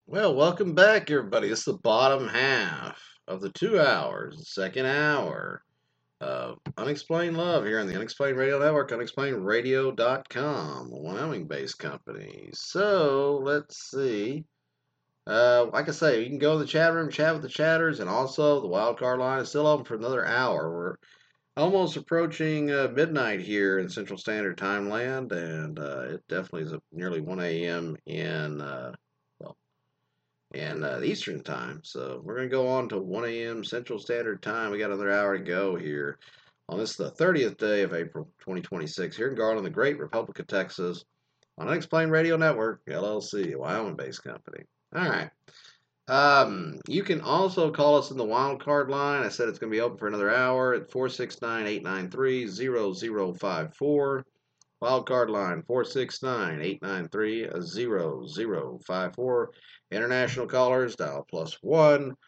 Well, welcome back, everybody. This is the bottom half of the 2 hours, the second hour of Unexplained Love here on the Unexplained Radio Network, unexplainеdradio.com, a Wyoming based company. So, let's see. Like I say, you can go to the chat room, chat with the chatters, and also the wild card line is still open for another hour. We're almost approaching midnight here in Central Standard Time land, and it definitely is nearly 1 a.m. Well, and Eastern time. So we're going to go on to 1 a.m. Central Standard Time. We got another hour to go here on this, the 30th day of April 2026, here in Garland, the great Republic of Texas, on Unexplained Radio Network, LLC, a Wyoming based company. All right. You can also call us in the wild card line. I said it's going to be open for another hour at 469-893-0054. Wild card line 469-893-0054. International callers dial +1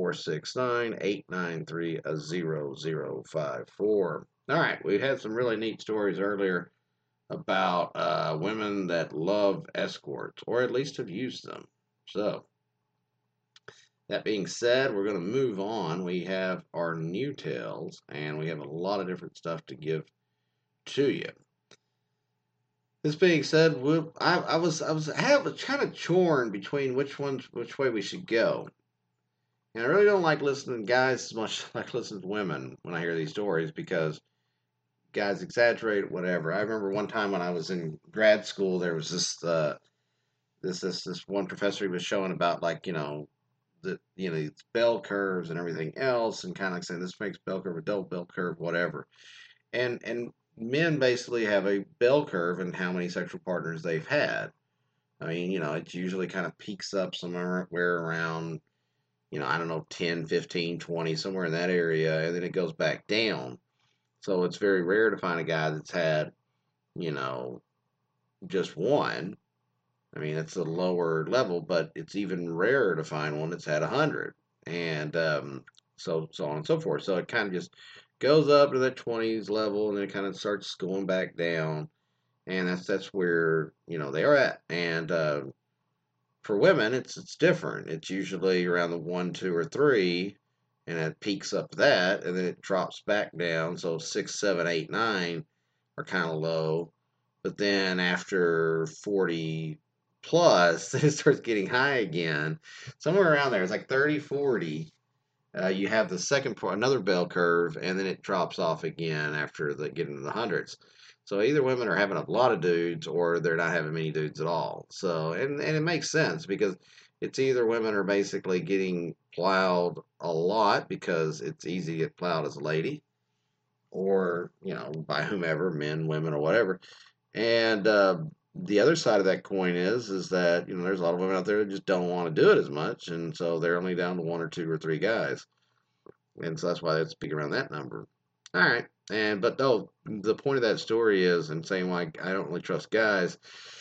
469-893-0054. All right, we had some really neat stories earlier about women that love escorts, or at least have used them. So, that being said, we're going to move on. We have our new tales, and we have a lot of different stuff to give to you. This being said, I was kind of torn between which way we should go. And I really don't like listening to guys as much as I like listening to women when I hear these stories because guys exaggerate whatever. I remember one time when I was in grad school, there was this one professor he was showing about these bell curves and everything else, and kind of like saying this makes bell curve a double bell curve, whatever. And men basically have a bell curve in how many sexual partners they've had. I mean, it usually kind of peaks up somewhere around, I don't know, 10, 15, 20, somewhere in that area, and then it goes back down. So it's very rare to find a guy that's had, you know, just one. I mean, it's a lower level, but it's even rarer to find one that's had 100. And so on and so forth. So it kind of just goes up to that 20s level, and then it kind of starts going back down. And that's where they are at. And for women, it's different. It's usually around the 1, 2, or 3, and it peaks up that, and then it drops back down. So 6, 7, 8, 9 are kind of low, but then after 40 plus, it starts getting high again. Somewhere around there, it's like 30, 40. You have the second part, another bell curve, and then it drops off again after the getting to the hundreds. So either women are having a lot of dudes or they're not having many dudes at all. So and it makes sense because it's either women are basically getting plowed a lot because it's easy to get plowed as a lady, or by whomever, men, women, or whatever. And the other side of that coin is that there's a lot of women out there that just don't want to do it as much, and so they're only down to 1 or 2 or 3 guys, and so that's why it's big around that number. All right, but no, the point of that story is, and saying why I don't really trust guys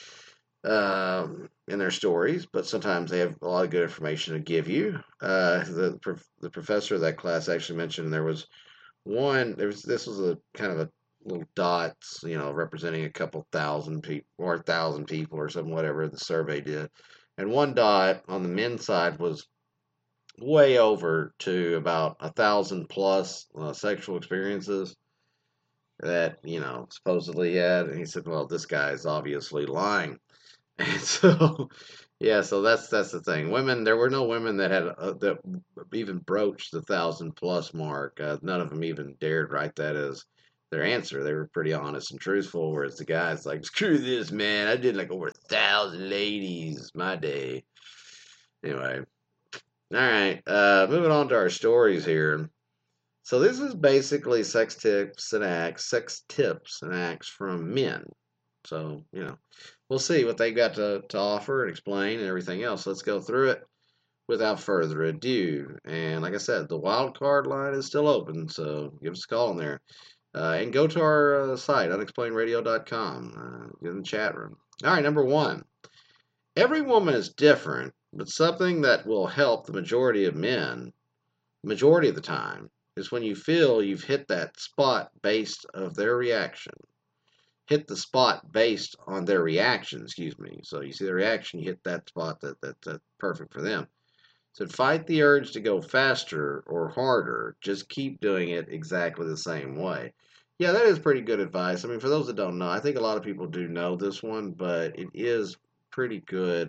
in their stories, but sometimes they have a lot of good information to give you. The professor of that class actually mentioned there was one. This was a kind of a little dots, representing a couple thousand people or 1,000 people or something, whatever the survey did, and one dot on the men's side was way over to about 1,000 plus sexual experiences that supposedly he had, and he said, "Well, this guy is obviously lying." And so, yeah, so that's the thing. Women, there were no women that had that even broached the 1,000 plus mark. None of them even dared write that as their answer. They were pretty honest and truthful. Whereas the guys like, screw this, man. I did like over 1,000 ladies my day. Anyway, all right. Moving on to our stories here. So this is basically sex tips and acts from men. So, we'll see what they got to offer and explain and everything else. Let's go through it without further ado. And like I said, the wild card line is still open, so give us a call in there. And go to our site, unexplainedradio.com. Get in the chat room. All right, number one. Every woman is different, but something that will help the majority of men, majority of the time, is when you feel you've hit that spot based of their reaction. hit the spot based on their reaction. Excuse me. So you see the reaction, you hit that spot that's perfect for them. So fight the urge to go faster or harder. Just keep doing it exactly the same way. Yeah, that is pretty good advice. I mean, for those that don't know, I think a lot of people do know this one, but it is pretty good.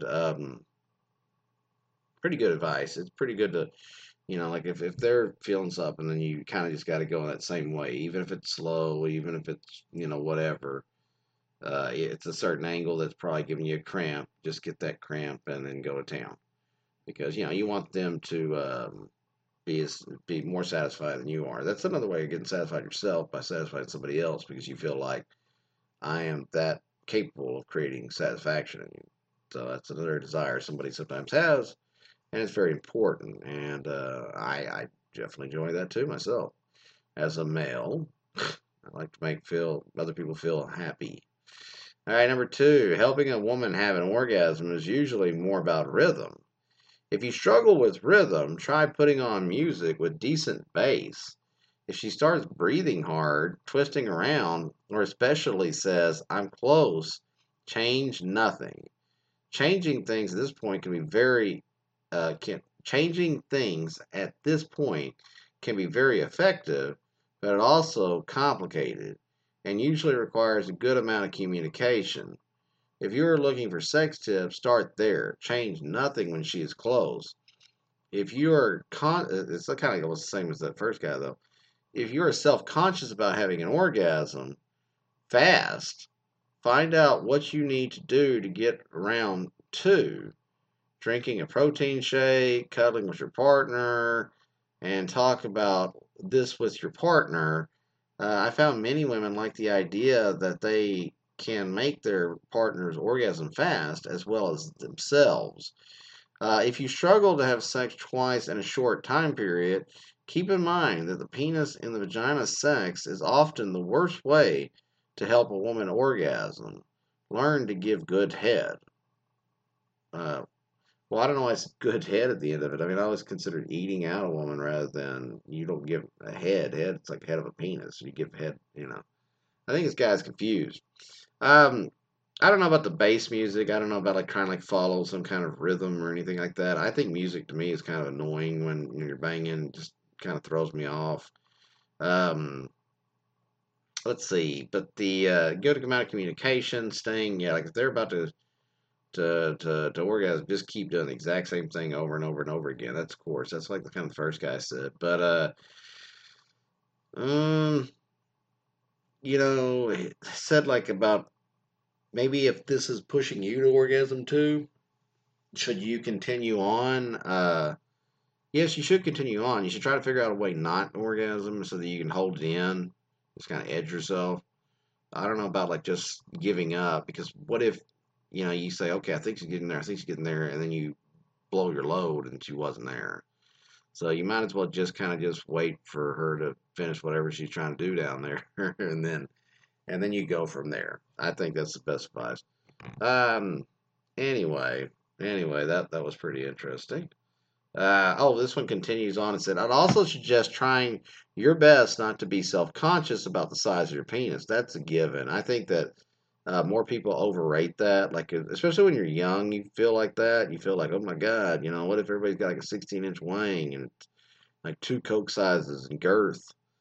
Pretty good advice. It's pretty good to, like if they're feeling something, then you kind of just got to go in that same way, even if it's slow, even if it's whatever. It's a certain angle that's probably giving you a cramp. Just get that cramp and then go to town because you want them to be more satisfied than you are. That's another way of getting satisfied yourself by satisfying somebody else because you feel like I am that capable of creating satisfaction in you. So that's another desire somebody sometimes has, and it's very important. And I definitely enjoy that too myself. As a male, I like to make feel other people feel happy. All right, number two, helping a woman have an orgasm is usually more about rhythm. If you struggle with rhythm, try putting on music with decent bass. If she starts breathing hard, twisting around, or especially says, I'm close, change nothing. Changing things at this point can be changing things at this point can be very effective, but it also complicated and usually requires a good amount of communication. If you are looking for sex tips, start there. Change nothing when she is close. If you are it's kind of almost the same as that first guy though. If you are self-conscious about having an orgasm fast, find out what you need to do to get around to drinking a protein shake, cuddling with your partner, and talk about this with your partner. I found many women like the idea that they can make their partner's orgasm fast as well as themselves. If you struggle to have sex twice in a short time period, keep in mind that the penis in the vagina sex is often the worst way to help a woman orgasm. Learn to give good head. Uh, well, I don't know why it's good head at the end of it. I mean, I always considered eating out a woman rather than you don't give a head. Head, it's like head of a penis. You give head. I think this guy's confused. Um, I don't know about the bass music. I don't know about like trying to like follow some kind of rhythm or anything like that. I think music to me is kind of annoying when you're banging. It just kind of throws me off. Um, let's see. But the good amount of communication, staying, yeah, like if they're about to orgasm, just keep doing the exact same thing over and over and over again. That's of course. That's like the kind of the first guy said. But um, said like about maybe if this is pushing you to orgasm too, should you continue on? Yes, you should continue on. You should try to figure out a way not to orgasm so that you can hold it in. Just kind of edge yourself. I don't know about like just giving up because what if you say, okay, I think she's getting there, I think she's getting there, and then you blow your load and she wasn't there. So you might as well just kind of just wait for her to finish whatever she's trying to do down there, and then you go from there. I think that's the best advice. Um. Anyway, that was pretty interesting. This one continues on and said, I'd also suggest trying your best not to be self-conscious about the size of your penis. That's a given. I think that more people overrate that. Like, especially when you're young, you feel like that. You feel like, oh my God, what if everybody's got like a 16-inch wang and like two Coke sizes and girth?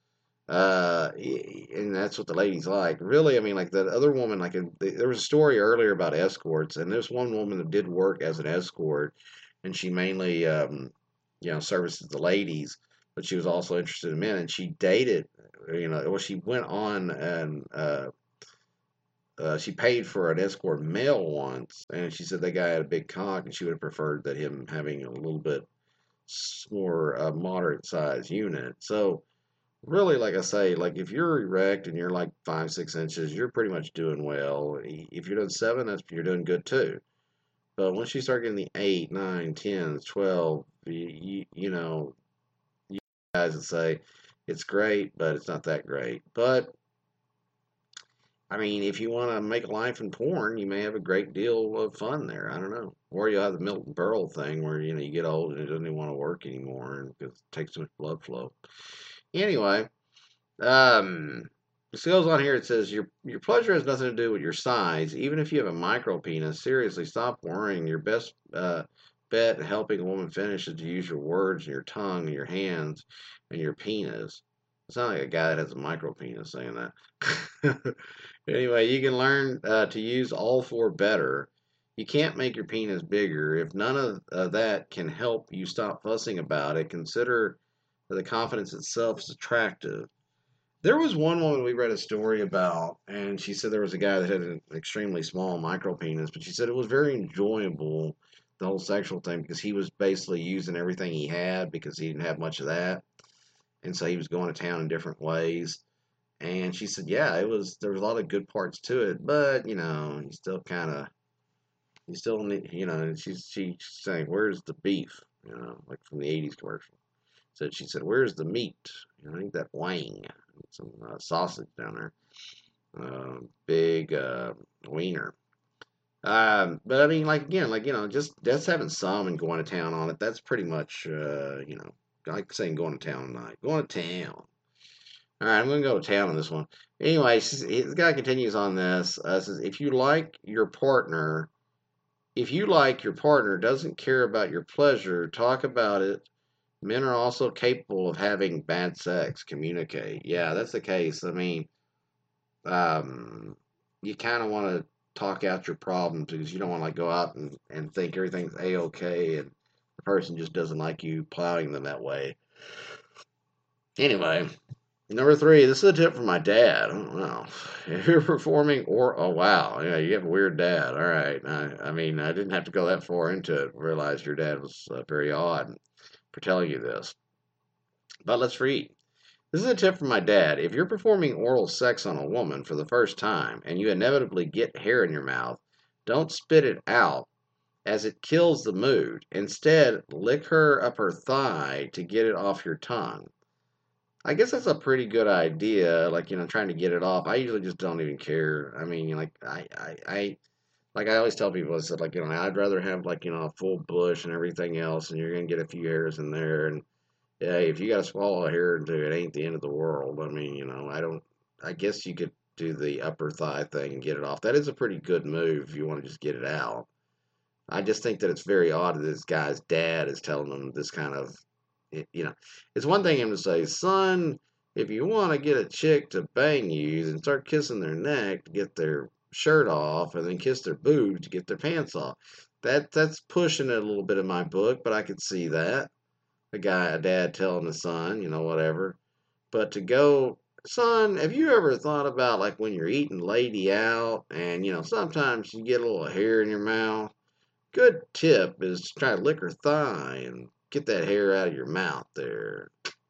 And that's what the ladies like. Really, I mean, like that other woman, like there was a story earlier about escorts, and there's one woman that did work as an escort, and she mainly, services the ladies, but she was also interested in men, and she dated, well, she went on and she paid for an escort male once, and she said that guy had a big cock, and she would have preferred that him having a little bit more moderate size unit. So really, like I say, like if you're erect and you're like 5, 6 inches, you're pretty much doing well. If you're doing 7, you're doing good too. But once you start getting the 8, 9, 10, 12, guys that say it's great, but it's not that great. But I mean, if you want to make a life in porn, you may have a great deal of fun there. I don't know. Or you'll have the Milton Berle thing where, you get old and it doesn't even want to work anymore because it takes too much blood flow. Anyway, um, This goes on here. It says your pleasure has nothing to do with your size. Even if you have a micro penis, seriously, stop worrying. Your best bet in helping a woman finish is to use your words and your tongue and your hands and your penis. It's not like a guy that has a micro penis saying that. Anyway, you can learn to use all four better. You can't make your penis bigger. If none of that can help you stop fussing about it, consider the confidence itself is attractive. There was one woman we read a story about, and she said there was a guy that had an extremely small micro penis, but she said it was very enjoyable, the whole sexual thing, because he was basically using everything he had because he didn't have much of that. And so he was going to town in different ways. And she said, yeah, there was a lot of good parts to it, but, you still kind of, you still need, and she's saying, where's the beef? Like from the 80s commercial. So she said, where's the meat? I think that wang, some sausage down there, big wiener. But I mean, like again, just having some and going to town on it. That's pretty much, like saying going to town tonight. Going to town. All right, I'm gonna go to town on this one. Anyway, this guy continues on this. Says if you like your partner doesn't care about your pleasure, talk about it. Men are also capable of having bad sex. Communicate. Yeah, that's the case. I mean, um, you kind of want to talk out your problems because you don't want to like go out and think everything's a-okay and the person just doesn't like you plowing them that way. Anyway, number three, this is a tip from my dad. Oh, wow. If you're performing oh wow, yeah, you have a weird dad. All right. I mean, I didn't have to go that far into it. Realize your dad was very odd for telling you this. But let's read. This is a tip from my dad. If you're performing oral sex on a woman for the first time and you inevitably get hair in your mouth, don't spit it out as it kills the mood. Instead, lick her up her thigh to get it off your tongue. I guess that's a pretty good idea, like, trying to get it off. I usually just don't even care. I mean, like, like I always tell people, I said, like, I'd rather have, like, a full bush and everything else, and you're going to get a few hairs in there, and yeah, if you got to swallow a hair into it, ain't the end of the world. I mean, I guess you could do the upper thigh thing and get it off. That is a pretty good move if you want to just get it out. I just think that it's very odd that this guy's dad is telling him this kind of, it's one thing him to say, son, if you want to get a chick to bang you, then start kissing their neck to get their shirt off, and then kiss their boobs to get their pants off. That's pushing it a little bit in my book, but I could see that a dad telling the son, whatever. But to go, son, have you ever thought about like when you're eating lady out and, sometimes you get a little hair in your mouth? Good tip is to try to lick her thigh and get that hair out of your mouth there.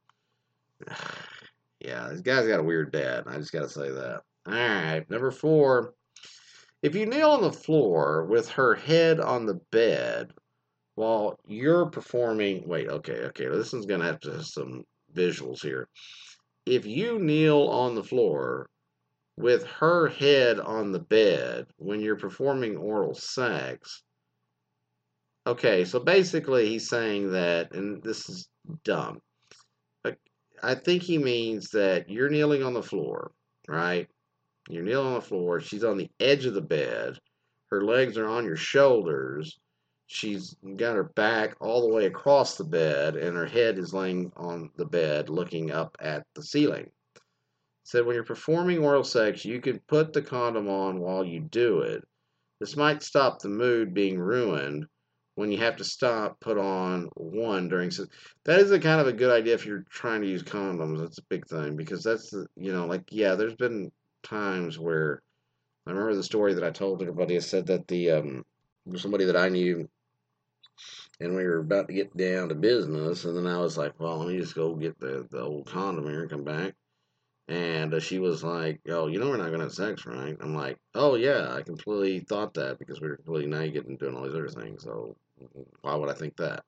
Yeah, this guy's got a weird dad. I just got to say that. All right, number four. If you kneel on the floor with her head on the bed while you're performing, wait, okay, this one's gonna have to have some visuals here. If you kneel on the floor with her head on the bed when you're performing oral sex, okay, so basically he's saying that, and this is dumb, but I think he means that you're kneeling on the floor, right? You're kneeling on the floor. She's on the edge of the bed. Her legs are on your shoulders. She's got her back all the way across the bed, and her head is laying on the bed looking up at the ceiling. Said when you're performing oral sex, you can put the condom on while you do it. This might stop the mood being ruined when you have to stop, put on one during sex. That is a kind of a good idea if you're trying to use condoms. That's a big thing because that's the, like, yeah, there's been times where I remember the story that I told everybody. I said that there's somebody that I knew, and we were about to get down to business, and then I was like, "Well, let me just go get the old condom here and come back." And she was like, "Oh, we're not gonna have sex, right?" I'm like, "Oh yeah, I completely thought that because we were completely naked and doing all these other things. So why would I think that?"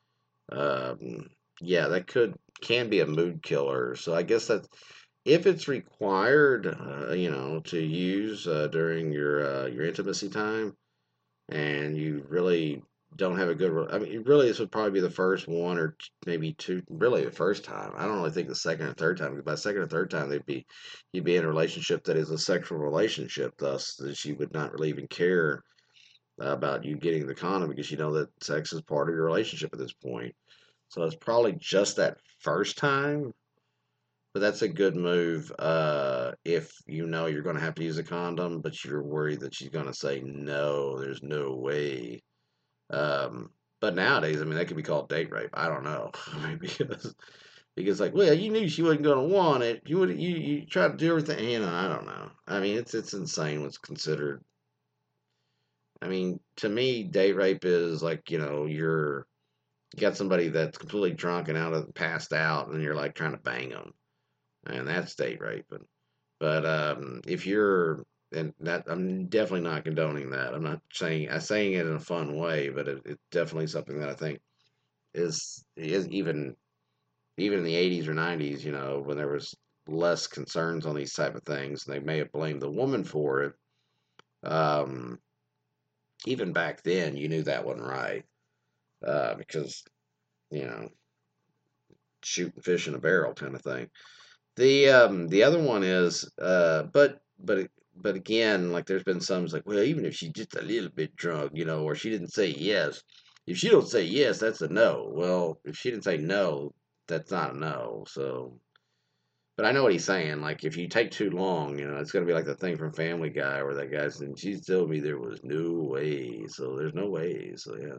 Yeah, that can be a mood killer. So I guess that if it's required, to use during your intimacy time, and you really don't have a good. I mean, really, this would probably be the first one or maybe two. Really, the first time. I don't really think the second or third time. Because by second or third time, you'd be in a relationship that is a sexual relationship. Thus, that she would not really even care about you getting the condom because you know that sex is part of your relationship at this point. So it's probably just that first time. But that's a good move if you know you're going to have to use a condom, but you're worried that she's going to say no. There's no way. But nowadays, I mean, that could be called date rape. I don't know. I mean, because like, well, you knew she wasn't going to want it. You tried to do everything. You know, I don't know. I mean, it's insane what's considered. I mean, to me, date rape is like you got somebody that's completely drunk and passed out, and you're like trying to bang them, and that's date rape. But if you're and that I'm definitely not condoning that. I'm saying it in a fun way, but it's definitely something that I think is even in the 80s or 90s, when there was less concerns on these type of things, they may have blamed the woman for it. Um, Even back then, you knew that wasn't right because you know shooting fish in a barrel kind of thing. The other one is but again, like there's been some like, well, even if she's just a little bit drunk, or she didn't say yes. If she don't say yes, that's a no. Well, if she didn't say no, that's not a no. So, but I know what he's saying. Like if you take too long, it's gonna be like the thing from Family Guy where that guy said she told me there was no way. So there's no way. So yeah.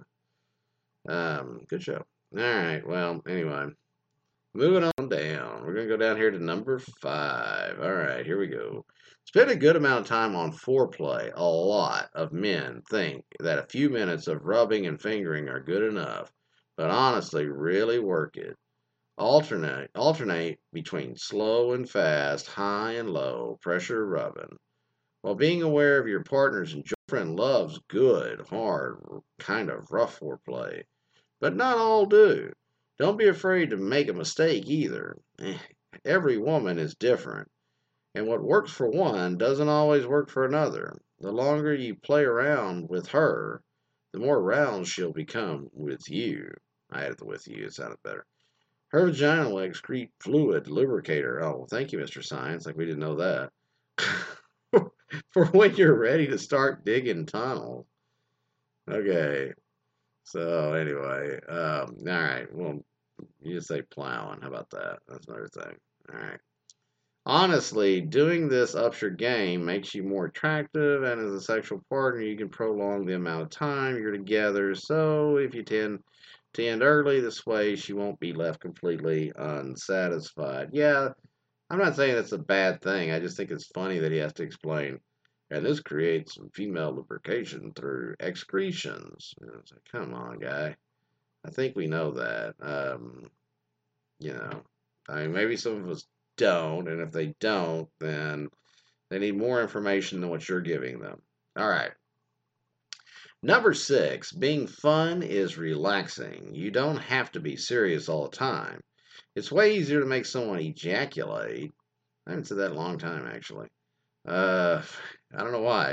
Good show. All right. Well, anyway. Moving on down. We're going to go down here to number 5. All right, here we go. Spend a good amount of time on foreplay. A lot of men think that a few minutes of rubbing and fingering are good enough, but honestly, really work it. Alternate between slow and fast, high and low, pressure rubbing. While being aware of your partner's girlfriend loves good, hard, kind of rough foreplay, but not all do. Don't be afraid to make a mistake either. Every woman is different, and what works for one doesn't always work for another. The longer you play around with her, the more rounds she'll become with you. I added the with you, it sounded better. Her vagina will excrete fluid lubricator. Oh, thank you, Mr. Science. Like we didn't know that. For when you're ready to start digging tunnels. Okay. So anyway, all right. Well, you just say plowing. How about that? That's another thing. All right. Honestly, doing this ups your game, makes you more attractive, and as a sexual partner, you can prolong the amount of time you're together. So if you tend to end early, this way she won't be left completely unsatisfied. Yeah, I'm not saying it's a bad thing. I just think it's funny that he has to explain. And this creates female lubrication through excretions. It's like, come on, guy. I think we know that. You know, I mean, maybe some of us don't, and if they don't, then they need more information than what you're giving them. All right. Number 6, being fun is relaxing. You don't have to be serious all the time. It's way easier to make someone ejaculate. I haven't said that in a long time, actually. Uh, I don't know why.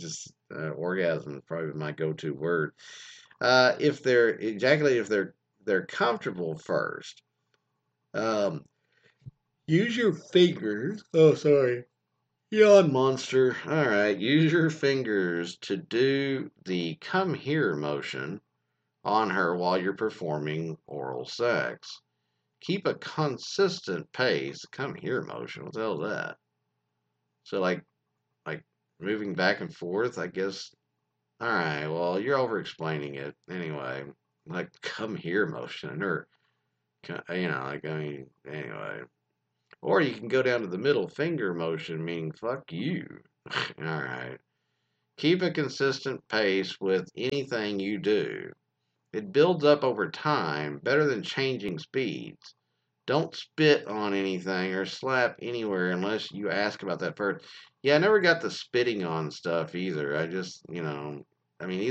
Orgasm is probably my go-to word. If they're ejaculate, if they're comfortable first. Um, Use your fingers. Oh, sorry. Yawn monster. All right. Use your fingers to do the come here motion on her while you're performing oral sex. Keep a consistent pace. Come here motion. What the hell is that? So like moving back and forth, I guess. All right. Well, you're over explaining it anyway. Like come here motion or like I mean anyway. Or you can go down to the middle finger motion, meaning fuck you. All right. Keep a consistent pace with anything you do. It builds up over time, better than changing speeds. Don't spit on anything or slap anywhere unless you ask about that first. Yeah, I never got the spitting on stuff either. I just, I mean,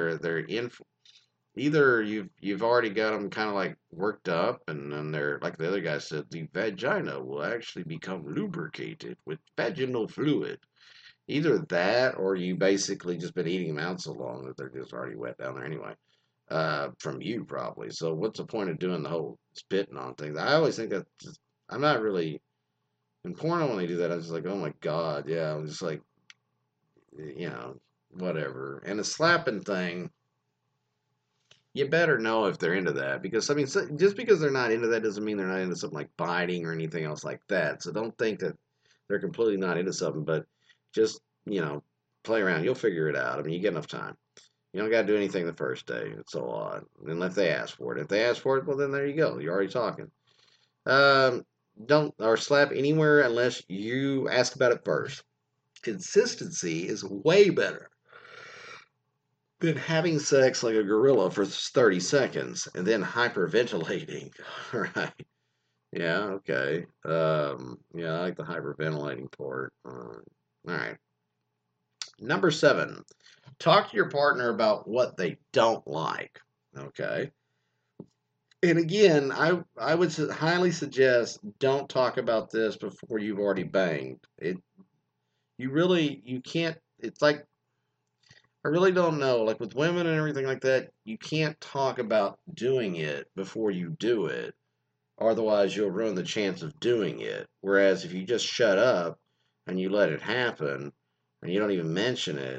either you've already got them kind of like worked up, and then they're like the other guy said, the vagina will actually become lubricated with vaginal fluid. Either that, or you basically just been eating them out so long that they're just already wet down there anyway. from you probably. So what's the point of doing the whole spitting on things? I always think that I'm not really in porn. When they do that, I'm just like, oh my god, yeah. I'm just like, you know, whatever. And the slapping thing, you better know if they're into that because I mean, just because they're not into that doesn't mean they're not into something like biting or anything else like that. So don't think that they're completely not into something, but just play around. You'll figure it out. I mean, you get enough time. You don't got to do anything the first day. It's so odd. Unless they ask for it. If they ask for it, well, then there you go. You're already talking. Um, don't or slap anywhere unless you ask about it first. Consistency is way better than having sex like a gorilla for 30 seconds and then hyperventilating. All right. Yeah, okay. Yeah, I like the hyperventilating part. All right. Number 7, talk to your partner about what they don't like. Okay. And again, I would highly suggest don't talk about this before you've already banged. You can't. It's like I really don't know. Like with women and everything like that, you can't talk about doing it before you do it, or otherwise you'll ruin the chance of doing it. Whereas if you just shut up and you let it happen and you don't even mention it,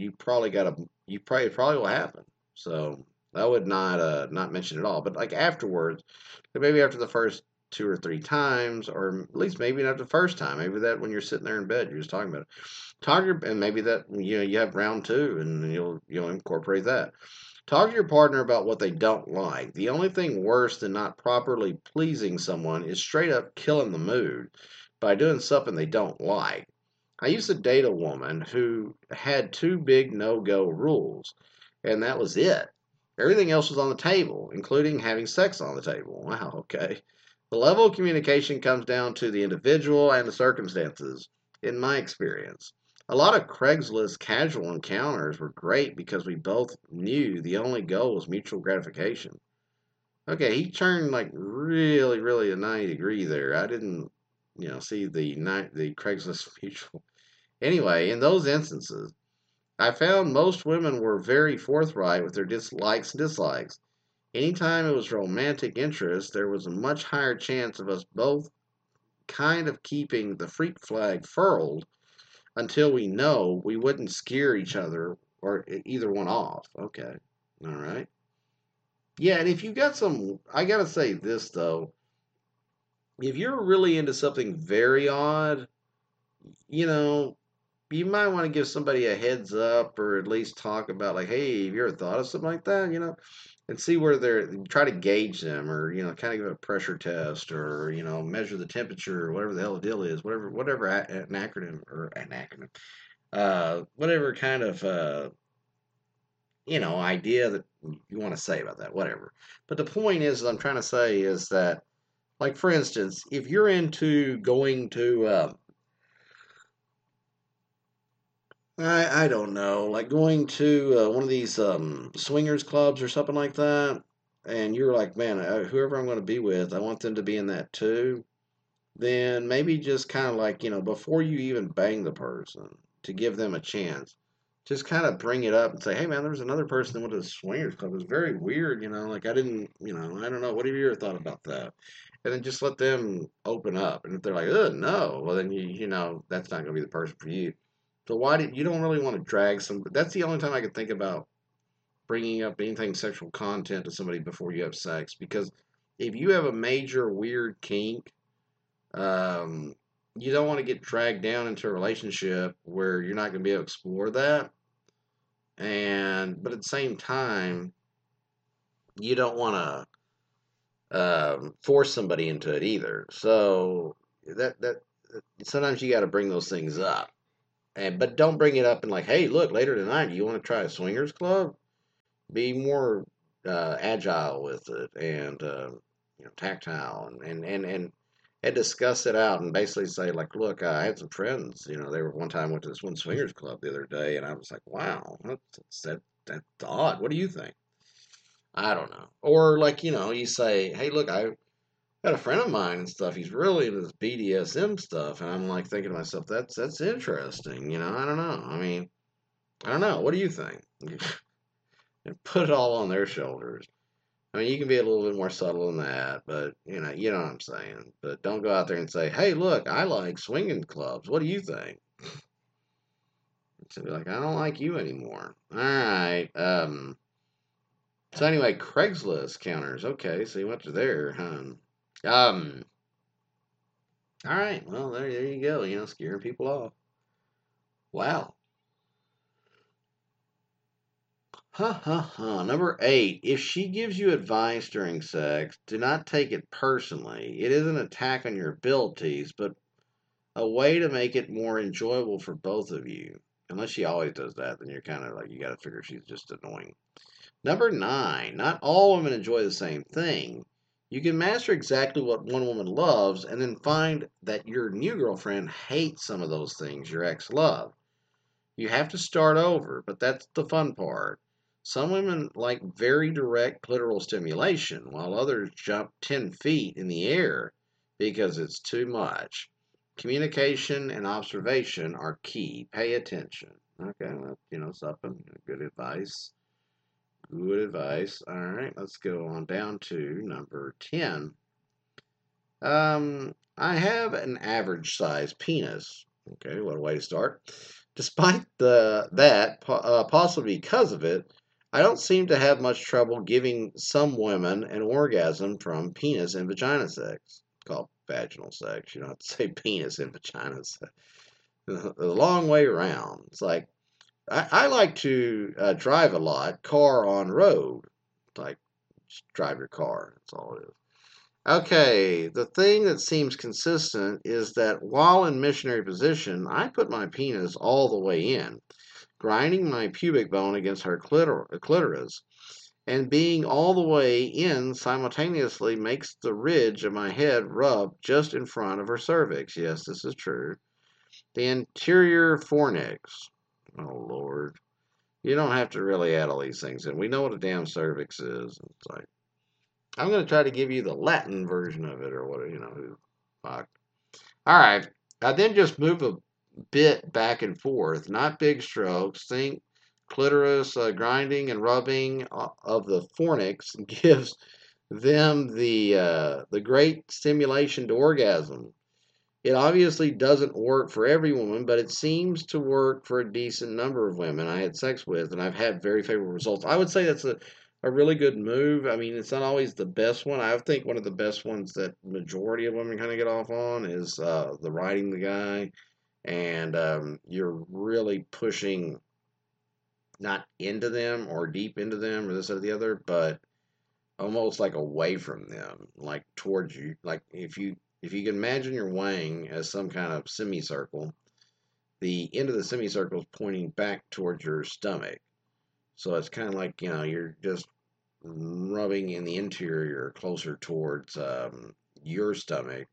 you probably will happen. So I would not mention it all. But like afterwards, maybe after the first 2 or 3 times, or at least maybe not the first time. Maybe that when you're sitting there in bed, you're just talking about it. And maybe that you have round two, and you'll incorporate that. Talk to your partner about what they don't like. The only thing worse than not properly pleasing someone is straight up killing the mood by doing something they don't like. I used to date a woman who had two big no go rules, and that was it. Everything else was on the table, including having sex on the table. Wow, okay. The level of communication comes down to the individual and the circumstances, in my experience. A lot of Craigslist casual encounters were great because we both knew the only goal was mutual gratification. Okay, he turned like really, really a 90 degree there. I didn't, see the Craigslist mutual. Anyway, in those instances, I found most women were very forthright with their dislikes and dislikes. Anytime it was romantic interest, there was a much higher chance of us both kind of keeping the freak flag furled until we know we wouldn't scare each other or either one off. Okay. All right. Yeah, and if you got I gotta say this though, if you're really into something very odd, you know, you might want to give somebody a heads up or at least talk about like, hey, have you ever thought of something like that? And see where they're try to gauge them or kind of give a pressure test or measure the temperature or whatever the hell the deal is, whatever an acronym or an acronym, whatever kind of idea that you want to say about that, whatever. But the point is, I'm trying to say is that, like, for instance, if you're into going to, I don't know, like going to one of these swingers clubs or something like that, and you're like, man, whoever I'm going to be with, I want them to be in that too. Then maybe just kind of like, before you even bang the person, to give them a chance, just kind of bring it up and say, hey man, there was another person that went to the swingers club. It was very weird, like I didn't, I don't know. What have you ever thought about that? And then just let them open up. And if they're like, oh no, well then that's not going to be the person for you. So why did you don't really want to drag some? That's the only time I could think about bringing up anything sexual content to somebody before you have sex, because if you have a major weird kink, um, you don't want to get dragged down into a relationship where you're not going to be able to explore that. But at the same time, you don't want to force somebody into it either. So that sometimes you got to bring those things up, but don't bring it up and like, hey, look, later tonight, do you want to try a swingers club? Be more agile with it and tactile and discuss it out and basically say like, look, I had some friends, they were one time went to this one swingers club the other day, and I was like, wow, that's odd. What do you think? I don't know. Or like, you say, hey, look, I had a friend of mine and stuff. He's really into this BDSM stuff, and I'm like thinking to myself, that's interesting. I don't know. I mean, I don't know. What do you think? and put it all on their shoulders. I mean, you can be a little bit more subtle than that, but you know what I'm saying. But don't go out there and say, "Hey, look, I like swinging clubs. What do you think?" So be like, "I don't like you anymore." All right. So anyway, Craigslist counters. Okay, so you went to there, huh? Um. All right. Well, there you go. Scaring people off. Wow. Ha ha ha. Number 8. If she gives you advice during sex, do not take it personally. It is an attack on your abilities, but a way to make it more enjoyable for both of you. Unless she always does that, then you're kind of like, you got to figure she's just annoying. Number 9. Not all women enjoy the same thing. You can master exactly what one woman loves and then find that your new girlfriend hates some of those things your ex loved. You have to start over, but that's the fun part. Some women like very direct clitoral stimulation, while others jump 10 feet in the air because it's too much. Communication and observation are key. Pay attention. Okay, well, something. Good advice. Good advice. All right, let's go on down to number 10. I have an average size penis. Okay, what a way to start. Despite possibly because of it, I don't seem to have much trouble giving some women an orgasm from penis and vagina sex. It's called vaginal sex. You don't have to say penis and vagina sex. The long way around. It's like, I like to drive a lot, car on road. Like, just drive your car. That's all it is. Okay, the thing that seems consistent is that while in missionary position, I put my penis all the way in, grinding my pubic bone against her clitoris, and being all the way in simultaneously makes the ridge of my head rub just in front of her cervix. Yes, this is true. The anterior fornix. Oh, Lord. You don't have to really add all these things in. We know what a damn cervix is. It's like, I'm going to try to give you the Latin version of it or whatever, fuck. All right. I then just move a bit back and forth, not big strokes. Think clitoris grinding and rubbing of the fornix gives them the great stimulation to orgasm. It obviously doesn't work for every woman, but it seems to work for a decent number of women I had sex with, and I've had very favorable results. I would say that's a really good move. I mean, it's not always the best one. I think one of the best ones that majority of women kind of get off on is the riding the guy, and you're really pushing not into them or deep into them or this or the other, but almost like away from them, like towards you. Like if you can imagine your wang as some kind of semicircle, the end of the semicircle is pointing back towards your stomach. So it's kind of like you're just rubbing in the interior closer towards your stomach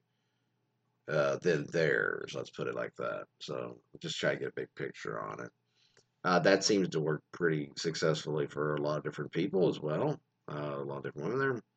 than theirs. Let's put it like that. So just try to get a big picture on it. That seems to work pretty successfully for a lot of different people as well. A lot of different women there.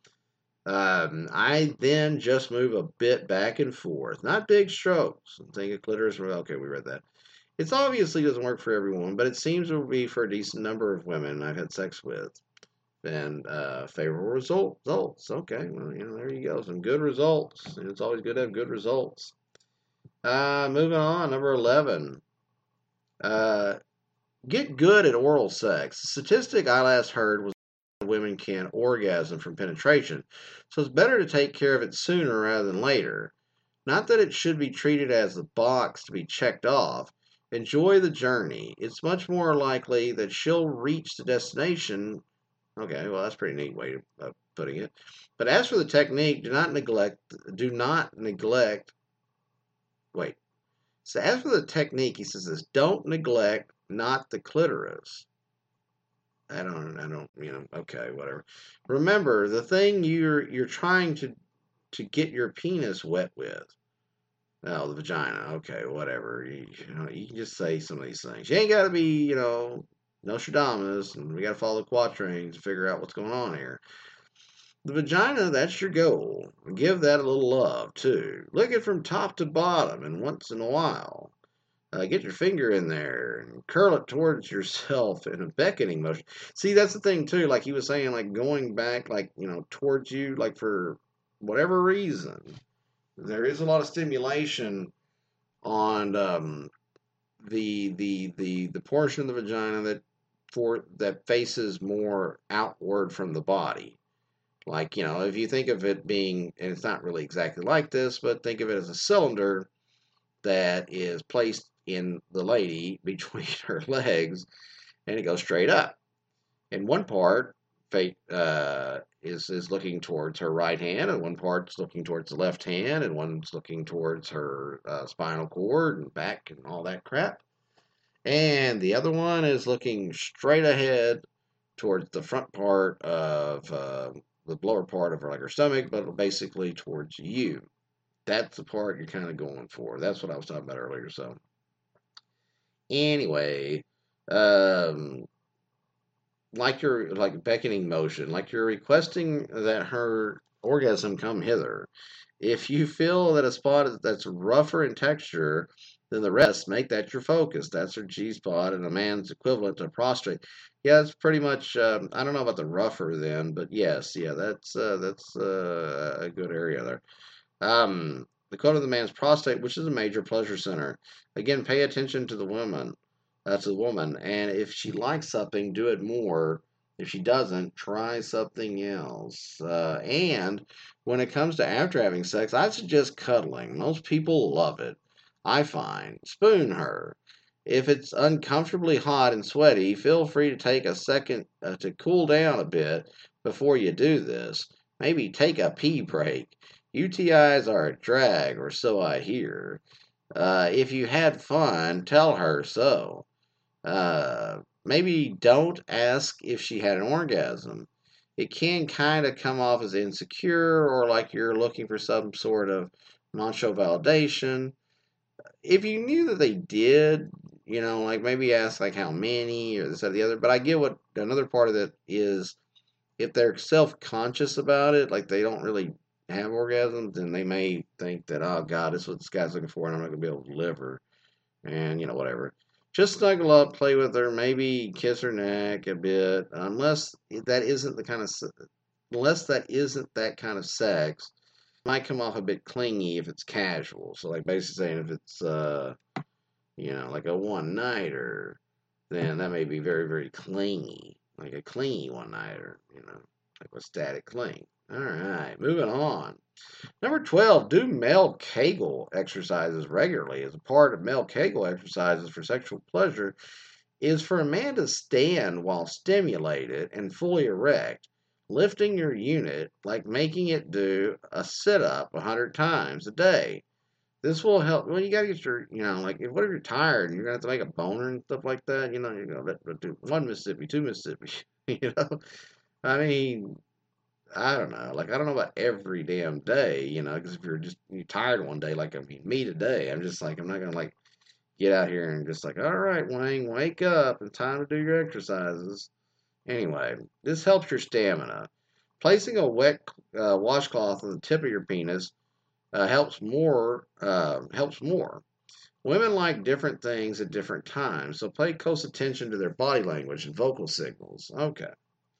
I then just move a bit back and forth, not big strokes. Think of clitoris. Okay, we read that. It obviously doesn't work for everyone, but it seems to be for a decent number of women I've had sex with. And favorable results. Okay, well, there you go. Some good results. It's always good to have good results. Moving on, number 11. Uh, get good at oral sex. The statistic I last heard was women can orgasm from penetration, so it's better to take care of it sooner rather than later. Not that it should be treated as a box to be checked off. Enjoy the journey. It's much more likely that she'll reach the destination. Okay, well, that's a pretty neat way of putting it. But as for the technique, do not neglect, wait. So as for the technique, he says this, don't neglect not the clitoris. I don't, okay, whatever. Remember, the thing you're trying to get your penis wet with. Oh, the vagina. Okay, whatever. You can just say some of these things. You ain't got to be, Nostradamus, and we got to follow the quatrains to figure out what's going on here. The vagina, that's your goal. Give that a little love, too. Look at it from top to bottom and once in a while. Get your finger in there and curl it towards yourself in a beckoning motion. See, that's the thing too. Like he was saying, like going back, like towards you, like for whatever reason, there is a lot of stimulation on the portion of the vagina that faces more outward from the body. Like if you think of it being, and it's not really exactly like this, but think of it as a cylinder that is placed in the lady between her legs, and it goes straight up. And one part is looking towards her right hand, and one part's looking towards the left hand, and one's looking towards her spinal cord and back and all that crap. And the other one is looking straight ahead towards the front part of the lower part of her, like her stomach, but basically towards you. That's the part you're kind of going for. That's what I was talking about earlier. So anyway, um, like beckoning motion, like you're requesting that her orgasm come hither. If you feel that a spot that's rougher in texture than the rest, make that your focus. That's her G spot and a man's equivalent to prostate. Yeah, it's pretty much. I don't know about the rougher then, but yes, yeah, that's a good area there. The code of the man's prostate, which is a major pleasure center. Again, pay attention to the woman. That's a woman, and if she likes something, do it more. If she doesn't, try something else. And when it comes to after having sex, I suggest cuddling. Most people love it. I find. Spoon her. If it's uncomfortably hot and sweaty, feel free to take a second to cool down a bit before you do this. Maybe take a pee break. UTIs are a drag, or so I hear. If you had fun, tell her so. Maybe don't ask if she had an orgasm. It can kind of come off as insecure or like you're looking for some sort of macho validation. If you knew that they did, like maybe ask like how many or this or the other. But I get what another part of it is if they're self conscious about it, like they don't really have orgasms, then they may think that, oh God, this is what this guy's looking for, and I'm not gonna be able to deliver, and whatever. Just snuggle up, play with her, maybe kiss her neck a bit, that isn't the kind of unless that isn't that kind of sex. It might come off a bit clingy if it's casual. So like basically saying if it's like a one nighter, then that may be very, very clingy. Like a clingy one nighter, like a static cling. All right, moving on. Number 12, do male Kegel exercises regularly. As a part of male Kegel exercises for sexual pleasure is for a man to stand while stimulated and fully erect, lifting your unit like making it do a sit up 100 times a day. This will help. Well, you gotta get your, like, what if you're tired and you're gonna have to make a boner and stuff like that? You're gonna do one Mississippi, two Mississippi. You know, I mean, I don't know. Like, I don't know about every damn day. Because if you're tired one day, like I mean, me today, I'm just like I'm not gonna like get out here and just like, all right, Wayne, wake up. It's time to do your exercises. Anyway, this helps your stamina. Placing a wet washcloth on the tip of your penis helps more. Helps more. Women like different things at different times, so pay close attention to their body language and vocal signals. Okay.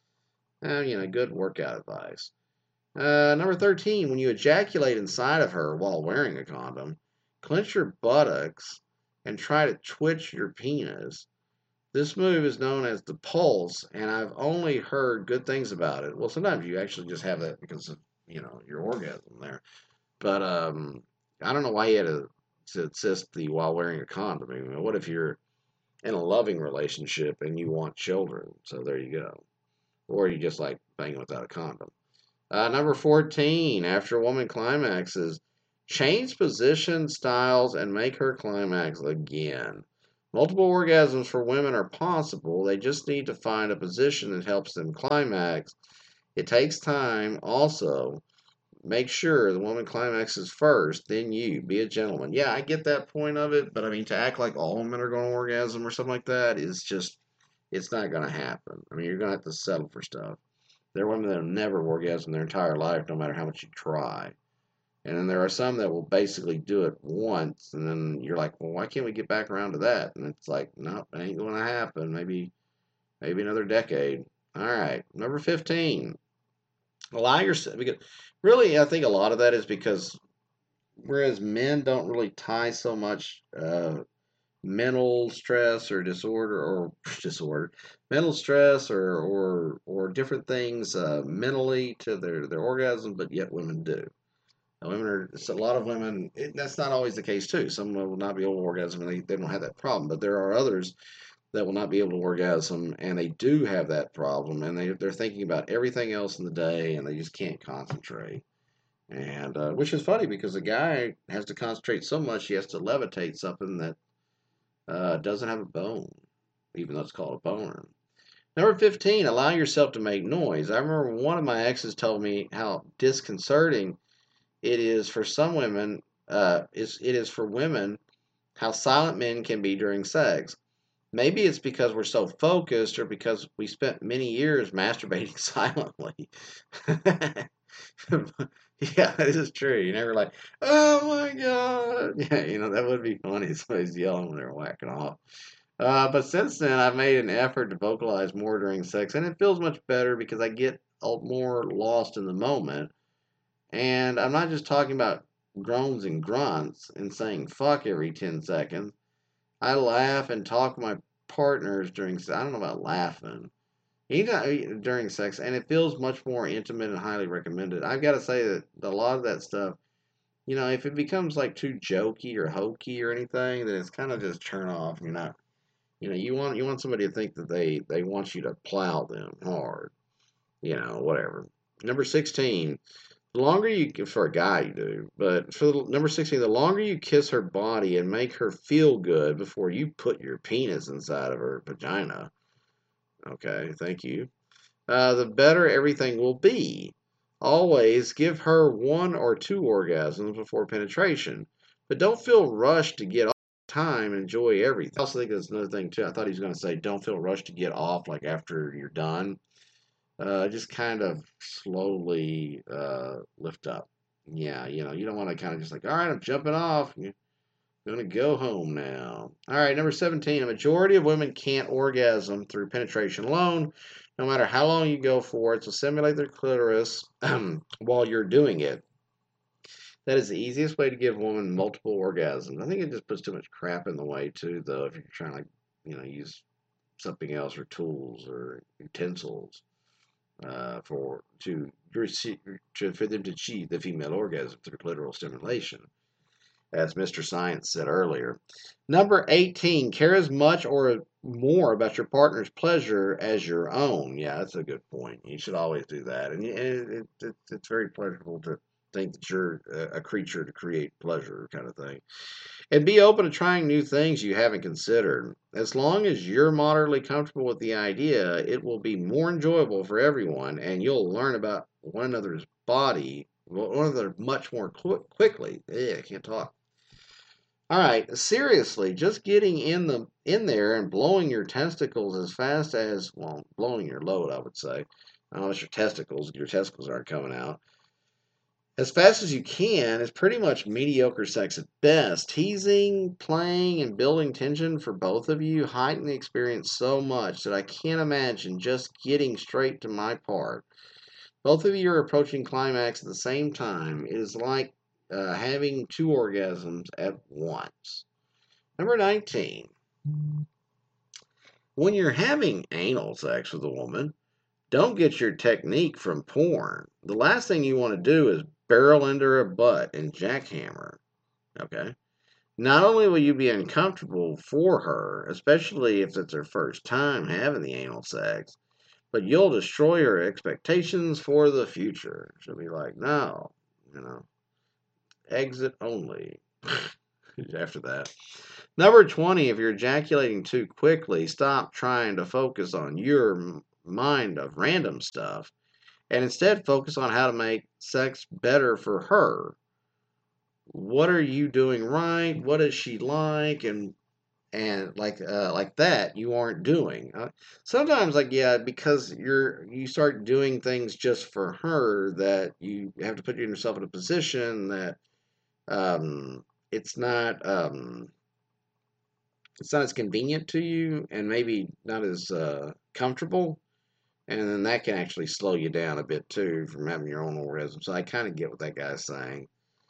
Good workout advice. Number 13, when you ejaculate inside of her while wearing a condom, clench your buttocks and try to twitch your penis. This move is known as the pulse, and I've only heard good things about it. Well, sometimes you actually just have that because of, your orgasm there. But I don't know why you had to insist the while wearing a condom. I mean, what if you're in a loving relationship and you want children? So there you go. Or you just like banging without a condom. Number 14, after a woman climaxes, change position, styles, and make her climax again. Multiple orgasms for women are possible. They just need to find a position that helps them climax. It takes time. Also, make sure the woman climaxes first, then you. Be a gentleman. Yeah, I get that point of it, but I mean, to act like all women are going to orgasm or something like that is just, it's not going to happen. I mean, you're going to have to settle for stuff. There are women that have never orgasmed their entire life, no matter how much you try. And then there are some that will basically do it once, and then you're like, well, why can't we get back around to that? And it's like, nope, it ain't going to happen. Maybe another decade. All right, number 15. Allow yourself, because really, I think a lot of that is because whereas men don't really tie so much mental stress or disorder or disorder, mental stress or different things mentally to their orgasm, but yet women do. Women are, it's a lot of women. That's not always the case too. Some will not be able to orgasm, and they don't have that problem. But there are others that will not be able to orgasm, and they do have that problem, and they're thinking about everything else in the day, and they just can't concentrate. And which is funny because the guy has to concentrate so much he has to levitate something that doesn't have a bone, even though it's called a boner. Number 15, allow yourself to make noise. I remember one of my exes told me how disconcerting it is for some women, it is for women how silent men can be during sex. Maybe it's because we're so focused or because we spent many years masturbating silently. Yeah, this is true. You're never like, oh my God. Yeah, that would be funny. Somebody's yelling when they're whacking off. But since then, I've made an effort to vocalize more during sex, and it feels much better because I get more lost in the moment. And I'm not just talking about groans and grunts and saying fuck every 10 seconds. I laugh and talk with my partners during, I don't know about laughing, during sex, and it feels much more intimate and highly recommended. I've got to say that a lot of that stuff, if it becomes like too jokey or hokey or anything, then it's kind of just turn off. You're not, you want somebody to think that they want you to plow them hard, whatever. Number 16, the longer you, for a guy you do, but for number 16, the longer you kiss her body and make her feel good before you put your penis inside of her vagina, okay, thank you, the better everything will be. Always give her one or two orgasms before penetration, but don't feel rushed to get off time. Enjoy everything. I also think that's another thing too. I thought he was going to say, don't feel rushed to get off like after you're done. Just kind of slowly lift up. Yeah, you don't want to kind of just like, all right, I'm jumping off. I'm going to go home now. All right, number 17. A majority of women can't orgasm through penetration alone, no matter how long you go for it. So simulate their clitoris while you're doing it. That is the easiest way to give a woman multiple orgasms. I think it just puts too much crap in the way, too, though, if you're trying to, use something else or tools or utensils for them to achieve the female orgasm through clitoral stimulation, as Mr. Science said earlier. Number 18, care as much or more about your partner's pleasure as your own. Yeah, that's a good point. You should always do that, and it's very pleasurable to think that you're a creature to create pleasure, kind of thing. And be open to trying new things you haven't considered. As long as you're moderately comfortable with the idea, it will be more enjoyable for everyone, and you'll learn about one another's body, one another much more quickly. I can't talk. All right, seriously, just getting in there and blowing your testicles as fast as, well, blowing your load, I would say. I don't know if your testicles aren't coming out as fast as you can is pretty much mediocre sex at best. Teasing, playing, and building tension for both of you heighten the experience so much that I can't imagine just getting straight to my part. Both of you are approaching climax at the same time. It is like having two orgasms at once. Number 19. When you're having anal sex with a woman, don't get your technique from porn. The last thing you want to do is barrel into her butt and jackhammer. Okay? Not only will you be uncomfortable for her, especially if it's her first time having the anal sex, but you'll destroy her expectations for the future. She'll be like, no, exit only after that. Number 20, if you're ejaculating too quickly, stop trying to focus on your mind of random stuff and instead focus on how to make sex better for her. What are you doing right? What is she like? And and like that you aren't doing. Sometimes, like, yeah, because you start doing things just for her, that you have to put yourself in a position that um, it's not um, it's not as convenient to you, and maybe not as comfortable, and then that can actually slow you down a bit too from having your own orgasm. So I kind of get what that guy's saying.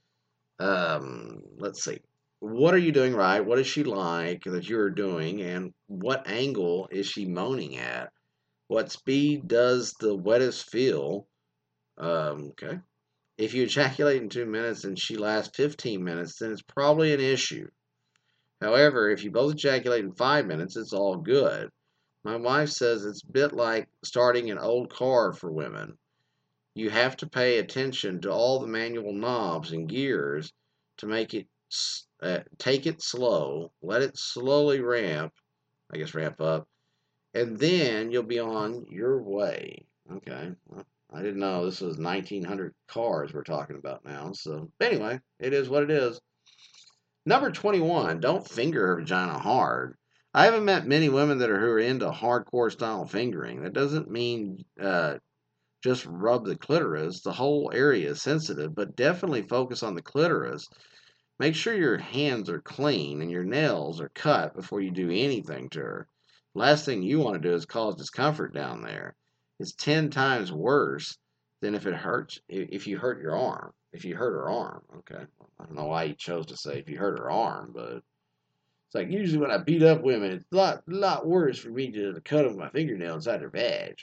Let's see. What are you doing right? What is she like that you're doing? And what angle is she moaning at? What speed does the wettest feel? Okay. If you ejaculate in 2 minutes and she lasts 15 minutes, then it's probably an issue. However, if you both ejaculate in 5 minutes, it's all good. My wife says it's a bit like starting an old car for women. You have to pay attention to all the manual knobs and gears to make it take it slow, let it slowly ramp up, and then you'll be on your way. Okay. Well, I didn't know this was 1900 cars we're talking about now. So, anyway, it is what it is. Number 21, don't finger her vagina hard. I haven't met many women who are into hardcore style fingering. That doesn't mean just rub the clitoris. The whole area is sensitive, but definitely focus on the clitoris. Make sure your hands are clean and your nails are cut before you do anything to her. Last thing you want to do is cause discomfort down there. It's 10 times worse than if you hurt your arm. If you hurt her arm, okay. I don't know why you chose to say if you hurt her arm, but it's like usually when I beat up women, it's a lot worse for me to cut them with my fingernail inside their vag.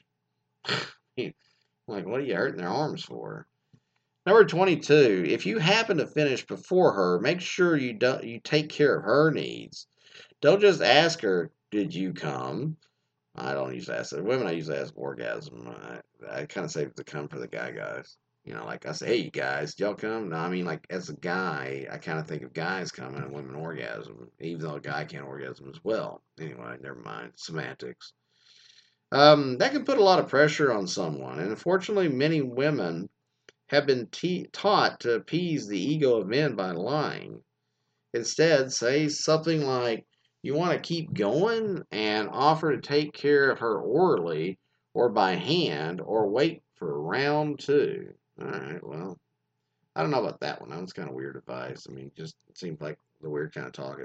Like, what are you hurting their arms for? Number 22, if you happen to finish before her, make sure you take care of her needs. Don't just ask her, "Did you come?" I don't usually ask that. Women, I usually ask orgasm. I kind of save the come for the guys. Like I say, "Hey, you guys, did y'all come?" No, I mean, like, as a guy, I kind of think of guys coming and women orgasm, even though a guy can orgasm as well. Anyway, never mind. Semantics. That can put a lot of pressure on someone, and unfortunately, many women have been taught to appease the ego of men by lying. Instead, say something like, "You want to keep going?" and offer to take care of her orally or by hand or wait for round two. All right, well, I don't know about that one. That one's kind of weird advice. I mean, just it seems like the weird kind of talking.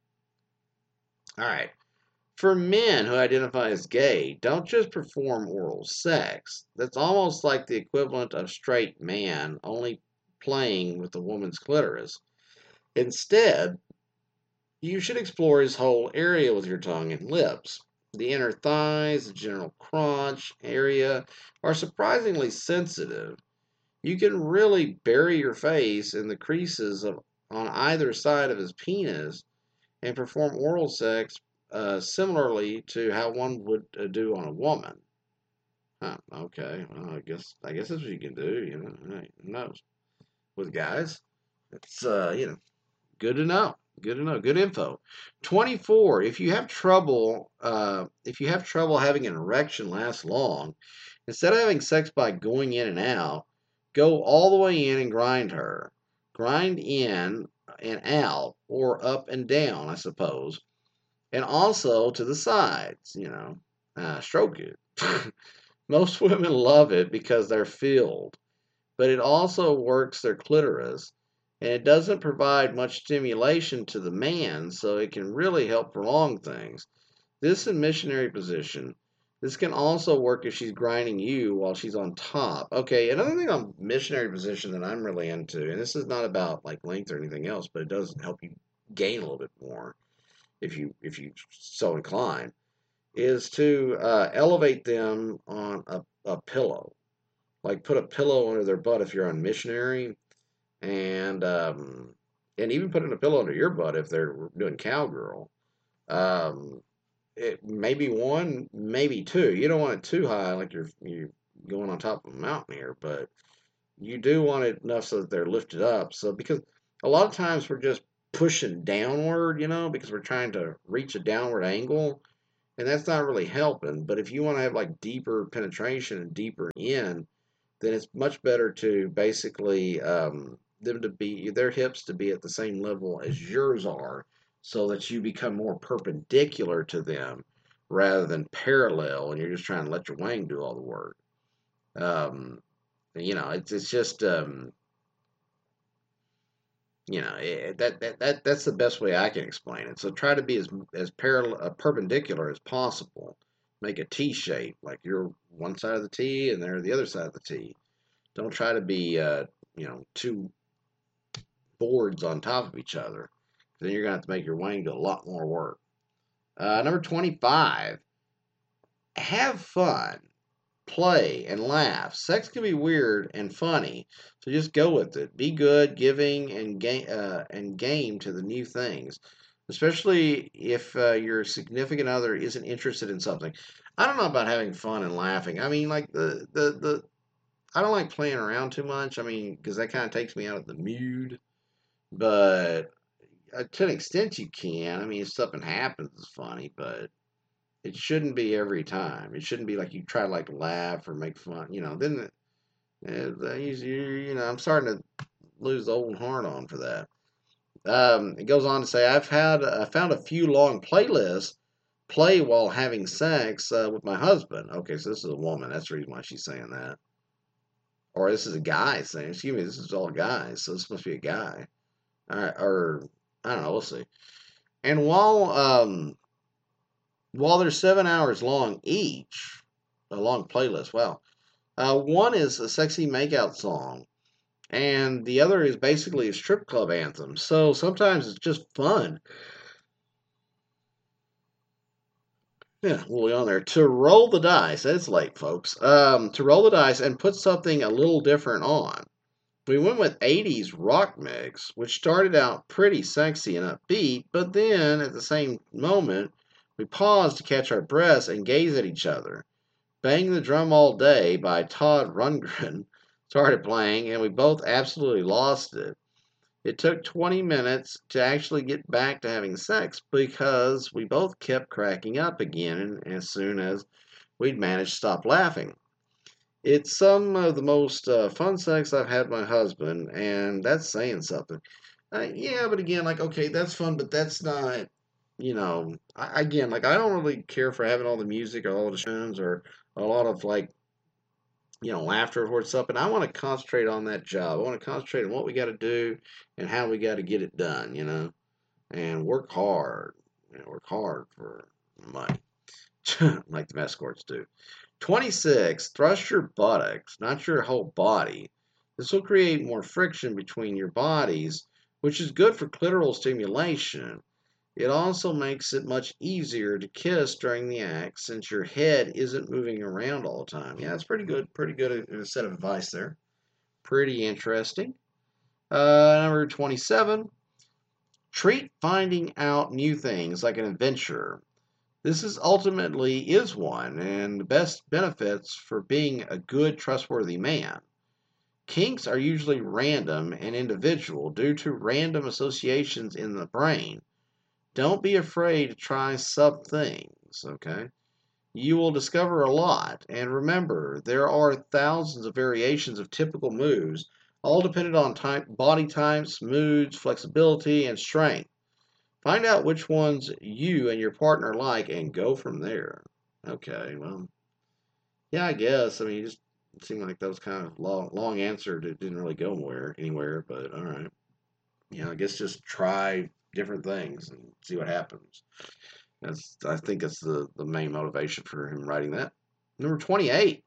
All right. For men who identify as gay, don't just perform oral sex. That's almost like the equivalent of straight man only playing with the woman's clitoris. Instead, you should explore his whole area with your tongue and lips. The inner thighs, the general crotch area are surprisingly sensitive. You can really bury your face in the creases on either side of his penis and perform oral sex similarly to how one would do on a woman. Huh, okay, well, I guess that's what you can do. Hey, who knows? With guys, it's good to know. Good to know. Good info. 24. If you have trouble having an erection last long, instead of having sex by going in and out, go all the way in and grind her. Grind in and out, or up and down, I suppose, and also to the sides. Stroke it. Most women love it because they're filled, but it also works their clitoris, and it doesn't provide much stimulation to the man, so it can really help prolong things. This in missionary position. This can also work if she's grinding you while she's on top. Okay, another thing on missionary position that I'm really into, and this is not about like length or anything else, but it does help you gain a little bit more if you so incline, is to elevate them on a pillow. Like put a pillow under their butt if you're on missionary, and even putting a pillow under your butt if they're doing cowgirl. Um, it maybe one, maybe two. You don't want it too high, like you're going on top of a mountain here, but you do want it enough so that they're lifted up. So because a lot of times we're just pushing downward, because we're trying to reach a downward angle, and that's not really helping. But if you want to have like deeper penetration and deeper in, then it's much better to basically their hips to be at the same level as yours are, so that you become more perpendicular to them rather than parallel, and you're just trying to let your wing do all the work. Um, it's just that's the best way I can explain it. So try to be as parallel perpendicular as possible. Make a T shape, like you're one side of the T and they're the other side of the T. Don't try to be two boards on top of each other. Then you're gonna have to make your wing do a lot more work. Number 25, have fun, play, and laugh. Sex can be weird and funny, so just go with it. Be good, giving, and game to the new things, especially if your significant other isn't interested in something. I don't know about having fun and laughing. I mean, like the I don't like playing around too much. I mean, because that kind of takes me out of the mood. But to an extent, you can. I mean, if something happens, it's funny, but it shouldn't be every time. It shouldn't be like you try to like laugh or make fun. Then I'm starting to lose the old heart on for that. It goes on to say, I found a few long playlists play while having sex with my husband. Okay, so this is a woman. That's the reason why she's saying that. Or this is a guy saying, excuse me, this is all guys, so this must be a guy. All right, or I don't know. We'll see. And while they're 7 hours long each, a long playlist. Wow. One is a sexy makeout song, and the other is basically a strip club anthem. So sometimes it's just fun. Yeah, we'll be on there to roll the dice. It's late, folks. To roll the dice and put something a little different on. We went with 80s rock mix, which started out pretty sexy and upbeat, but then at the same moment, we paused to catch our breaths and gaze at each other. Bang the Drum All Day by Todd Rundgren started playing, and we both absolutely lost it. It took 20 minutes to actually get back to having sex because we both kept cracking up again as soon as we'd managed to stop laughing. It's some of the most fun sex I've had with my husband, and that's saying something. Yeah, but again, like, okay, that's fun, but that's not, again, like, I don't really care for having all the music or all the distractions or a lot of, like, laughter or something. I want to concentrate on that job. I want to concentrate on what we got to do and how we got to get it done, and work hard. Work hard for money, like the escorts do. 26, thrust your buttocks, not your whole body. This will create more friction between your bodies, which is good for clitoral stimulation. It also makes it much easier to kiss during the act since your head isn't moving around all the time. Yeah, it's pretty good. Pretty good set of advice there. Pretty interesting. Number 27, treat finding out new things like an adventure. This is ultimately is one, and the best benefits for being a good, trustworthy man. Kinks are usually random and individual due to random associations in the brain. Don't be afraid to try some things, okay? You will discover a lot, and remember, there are thousands of variations of typical moves, all dependent on body types, moods, flexibility, and strength. Find out which ones you and your partner like and go from there. Okay, well, yeah, I guess. I mean, it just seemed like that was kind of long answer that didn't really go anywhere, but all right. I guess just try different things and see what happens. I think that's the main motivation for him writing that. Number 28.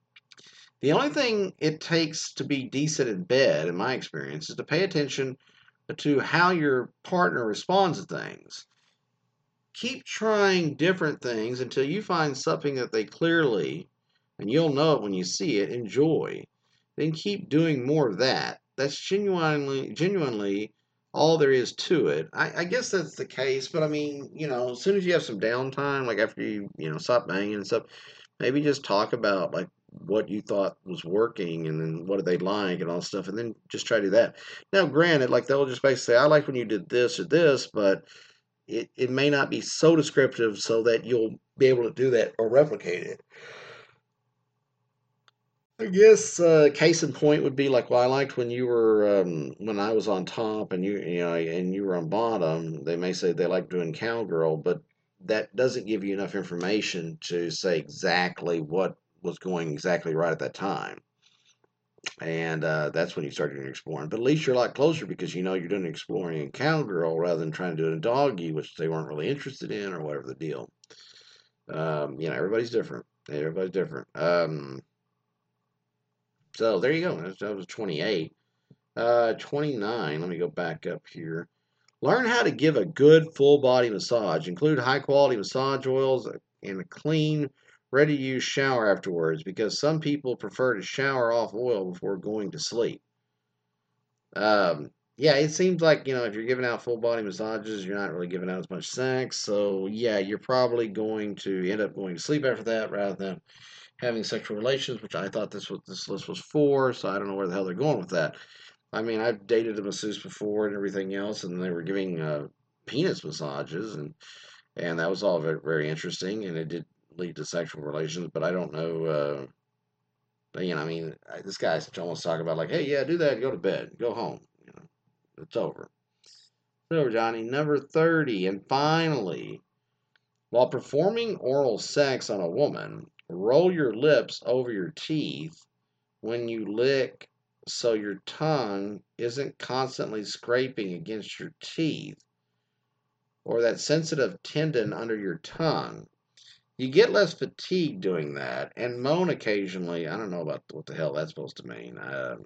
The only thing it takes to be decent in bed, in my experience, is to pay attention to how your partner responds to things. Keep trying different things until you find something that they clearly, and you'll know it when you see it, enjoy. Then keep doing more of that. That's genuinely all there is to it. I guess that's the case, but I mean, as soon as you have some downtime, like after you stop banging and stuff, maybe just talk about like what you thought was working and then what do they like and all stuff, and then just try to do that. Now, granted, like they'll just basically say, I like when you did this or this, but it may not be so descriptive so that you'll be able to do that or replicate it. I guess case in point would be like, well, I liked when you were when I was on top and you know and you were on bottom. They may say they like doing cowgirl, but that doesn't give you enough information to say exactly what was going exactly right at that time. And that's when you start doing exploring. But at least you're a lot closer because you know you're doing exploring in cowgirl rather than trying to do it in doggy, which they weren't really interested in or whatever the deal. You know, everybody's different. Everybody's different. So there you go. That was 28. 29. Let me go back up here. Learn how to give a good full body massage. Include high quality massage oils and a clean, ready to use shower afterwards because some people prefer to shower off oil before going to sleep. Yeah, it seems like, if you're giving out full body massages, you're not really giving out as much sex. So, yeah, you're probably going to end up going to sleep after that rather than having sexual relations, which I thought this list was for. So, I don't know where the hell they're going with that. I mean, I've dated a masseuse before and everything else, and they were giving penis massages, and that was all very, very interesting, and it did lead to sexual relations. But I don't know. I mean, this guy's almost talking about like, hey, yeah, do that, go to bed, go home. It's over. It's over, Johnny. Number 30, and finally, while performing oral sex on a woman, roll your lips over your teeth when you lick so your tongue isn't constantly scraping against your teeth or that sensitive tendon under your tongue. You get less fatigue doing that and moan occasionally. I don't know about what the hell that's supposed to mean.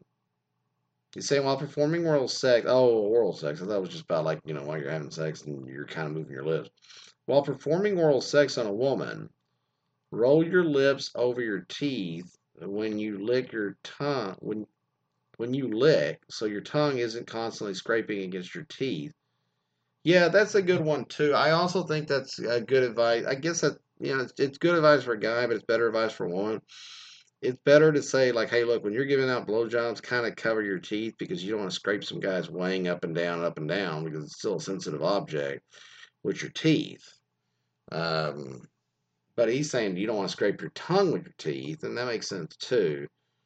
You say while performing oral sex. Oh, oral sex. I thought it was just about like, while you're having sex and you're kind of moving your lips. While performing oral sex on a woman, roll your lips over your teeth when you lick your tongue. When you lick, so your tongue isn't constantly scraping against your teeth. Yeah, that's a good one too. I also think that's a good advice. I guess that it's good advice for a guy, but it's better advice for a woman. It's better to say like, hey, look, when you're giving out blowjobs, kind of cover your teeth because you don't want to scrape some guys weighing up and down because it's still a sensitive object with your teeth. Um, but he's saying you don't want to scrape your tongue with your teeth, and that makes sense too.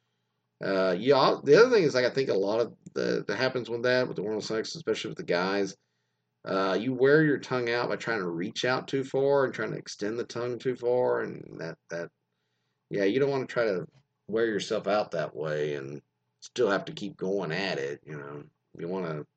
Yeah. The other thing is like I think a lot of that happens with that with the oral sex, especially with the guys. You wear your tongue out by trying to reach out too far and trying to extend the tongue too far, and that yeah, you don't want to try to wear yourself out that way and still have to keep going at it. You want to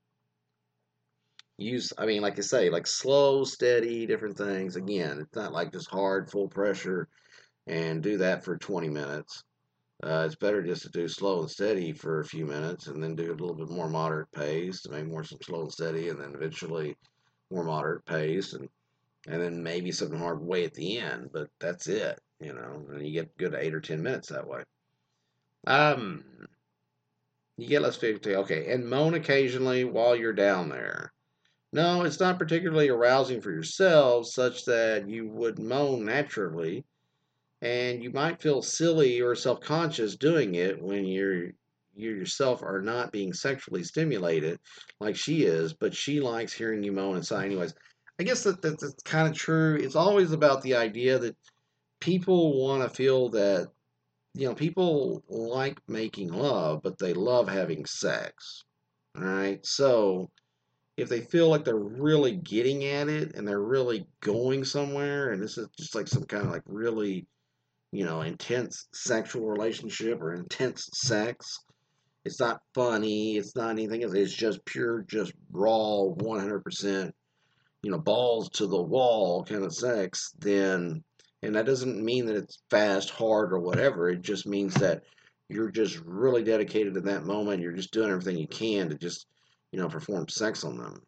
use, I mean, like I say, like slow, steady, different things. Again, it's not like just hard, full pressure and do that for 20 minutes. It's better just to do slow and steady for a few minutes and then do a little bit more moderate pace, to maybe more some slow and steady, and then eventually more moderate pace, and then maybe something hard way at the end. But that's it, and you get good 8 or 10 minutes that way. Um, you get less 50. Okay, and moan occasionally while you're down there. No, it's not particularly arousing for yourself, such that you would moan naturally, and you might feel silly or self-conscious doing it when you yourself are not being sexually stimulated like she is, but she likes hearing you moan and sigh anyways. I guess that's kind of true. It's always about the idea that people want to feel that people like making love, but they love having sex. All right, so if they feel like they're really getting at it and they're really going somewhere, and this is just like some kind of like really intense sexual relationship or intense sex. It's not funny. It's not anything. It's just pure, just raw, 100%, balls to the wall kind of sex. And that doesn't mean that it's fast, hard, or whatever. It just means that you're just really dedicated in that moment. You're just doing everything you can to just, perform sex on them.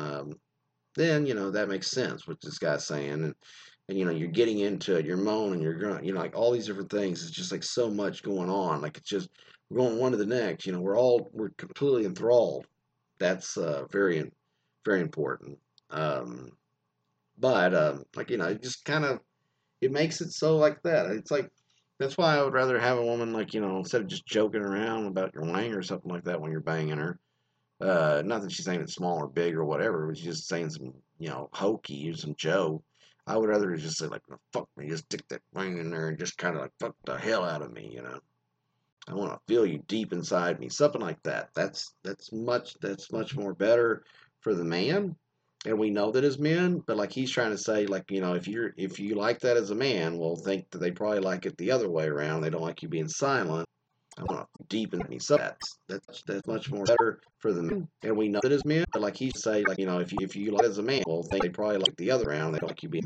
Then that makes sense what this guy's saying, and you're getting into it, you're moaning, you're going, like all these different things. It's just like so much going on. Like it's just we're going one to the next. We're completely enthralled. That's very very important. Um, but like it just kind of it makes it so like that. It's like that's why I would rather have a woman like instead of just joking around about your wang or something like that when you're banging her. Not that she's saying it's small or big or whatever, but she's just saying some, hokey or some joke. I would rather just say like, "No, fuck me, just stick that thing in there and just kind of like fuck the hell out of me. I want to feel you deep inside me, something like that. That's much more better for the man, and we know that as men. But like he's trying to say, like if you like that as a man, well, think that they probably like it the other way around. They don't like you being silent. I want to deepen me. So that's much more better for the men, and we know that as men. But like he say, like if you like it as a man, well, think they probably like the other round. They don't like you being